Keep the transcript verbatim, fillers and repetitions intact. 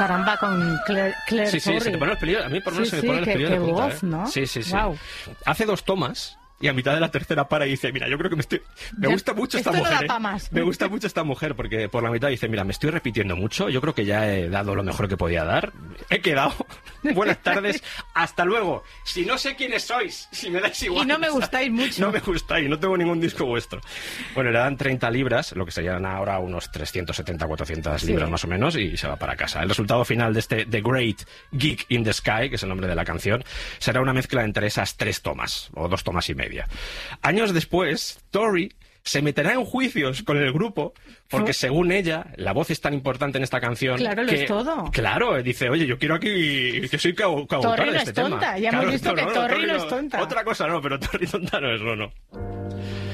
Caramba, con Claire, Claire Sí, sí, Torrey. se te ponen los pelillos. A mí por lo menos Sí, se me sí, ponen los qué- pelillos qué de punta, voz, ¿eh? ¿no? Sí, sí, sí. Guau. Hace dos tomas y a mitad de la tercera para y dice, mira, yo creo que me estoy... Me Ya, gusta mucho esta esto no mujer, da ¿eh? pa' más. Me gusta mucho esta mujer porque por la mitad dice, mira, me estoy repitiendo mucho, yo creo que ya he dado lo mejor que podía dar, he quedado, buenas tardes, hasta luego. Si no sé quiénes sois, si me dais igual. Y no me gustáis mucho. No me gustáis, no tengo ningún disco vuestro. Bueno, le dan treinta libras, lo que serían ahora unos trescientos setenta, cuatrocientas Sí. libras más o menos, y se va para casa. El resultado final de este The Great Geek in the Sky, que es el nombre de la canción, será una mezcla entre esas tres tomas, o dos tomas y media. Años después, Tori se meterá en juicios con el grupo porque, según ella, la voz es tan importante en esta canción. Claro, lo que, es todo. Claro, dice, oye, yo quiero aquí que soy cau- coautora Torri de no este es tonta, tema. ya hemos visto que Torri no es no- tonta. Otra cosa no, pero Torri tonta no es, no, no.